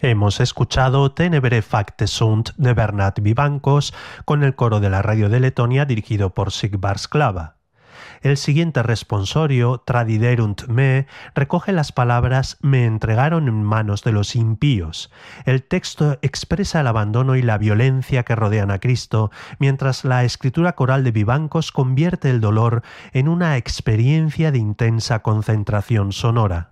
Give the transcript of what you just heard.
Hemos escuchado Tenebre facte sunt de Bernat Vivancos con el coro de la radio de Letonia dirigido por Sigvard Sklava. El siguiente responsorio, Tradiderunt me, recoge las palabras «me entregaron en manos de los impíos». El texto expresa el abandono y la violencia que rodean a Cristo, mientras la escritura coral de Vivancos convierte el dolor en una experiencia de intensa concentración sonora.